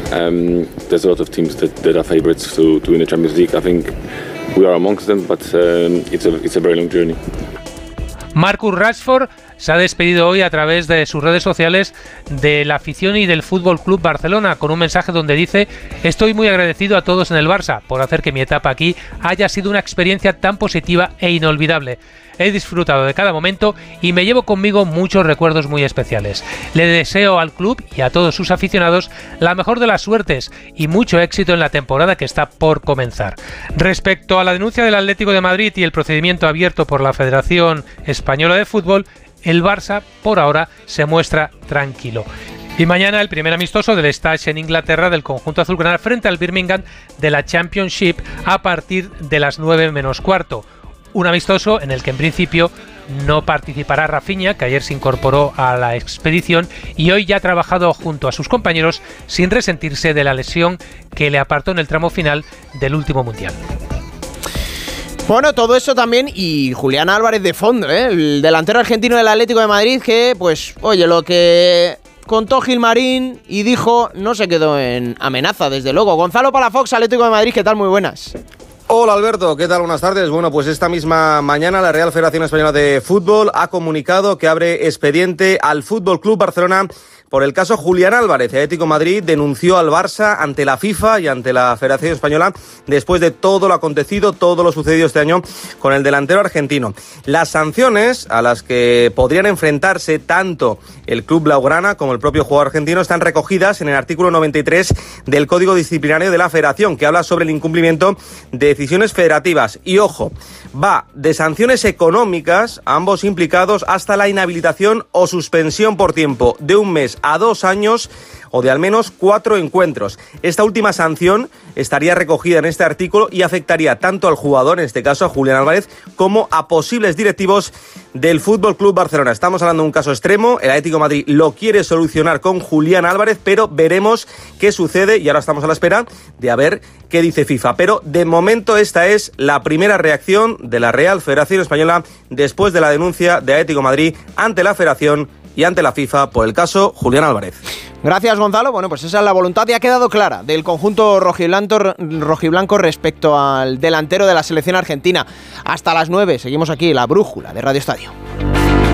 There's a lot of teams that are favourites to win the Champions League. I think we are amongst them, but it's a very long journey. Marcus Rashford se ha despedido hoy a través de sus redes sociales de la afición y del Fútbol Club Barcelona con un mensaje donde dice: estoy muy agradecido a todos en el Barça por hacer que mi etapa aquí haya sido una experiencia tan positiva e inolvidable. He disfrutado de cada momento y me llevo conmigo muchos recuerdos muy especiales. Le deseo al club y a todos sus aficionados la mejor de las suertes y mucho éxito en la temporada que está por comenzar. Respecto a la denuncia del Atlético de Madrid y el procedimiento abierto por la Federación Española de Fútbol, el Barça por ahora se muestra tranquilo. Y mañana el primer amistoso del Stage en Inglaterra del conjunto azulgrana frente al Birmingham de la Championship a partir de las 9 menos cuarto. Un amistoso en el que en principio no participará Rafinha, que ayer se incorporó a la expedición y hoy ya ha trabajado junto a sus compañeros sin resentirse de la lesión que le apartó en el tramo final del último Mundial. Bueno, todo eso también y Julián Álvarez de fondo, el delantero argentino del Atlético de Madrid que, pues, oye, lo que contó Gilmarín y dijo no se quedó en amenaza, desde luego. Gonzalo Palafox, Atlético de Madrid, ¿qué tal? Muy buenas. Hola Alberto, ¿qué tal? Buenas tardes. Bueno, pues esta misma mañana la Real Federación Española de Fútbol ha comunicado que abre expediente al Fútbol Club Barcelona por el caso Julián Álvarez. Atlético de Madrid denunció al Barça ante la FIFA y ante la Federación Española después de todo lo acontecido, todo lo sucedido este año con el delantero argentino. Las sanciones a las que podrían enfrentarse tanto el club blaugrana como el propio jugador argentino están recogidas en el artículo 93 del Código Disciplinario de la Federación, que habla sobre el incumplimiento de decisiones federativas. Y ojo, va de sanciones económicas a ambos implicados hasta la inhabilitación o suspensión por tiempo de 1 mes a 2 años o de al menos 4 encuentros. Esta última sanción estaría recogida en este artículo y afectaría tanto al jugador, en este caso a Julián Álvarez, como a posibles directivos del Fútbol Club Barcelona. Estamos hablando de un caso extremo, el Atlético de Madrid lo quiere solucionar con Julián Álvarez, pero veremos qué sucede y ahora estamos a la espera de a ver qué dice FIFA. Pero de momento esta es la primera reacción de la Real Federación Española después de la denuncia de Atlético de Madrid ante la Federación y ante la FIFA por el caso Julián Álvarez. Gracias, Gonzalo. Bueno, pues esa es la voluntad y ha quedado clara del conjunto rojiblanco respecto al delantero de la selección argentina. Hasta las 9 seguimos aquí, la brújula de Radio Estadio.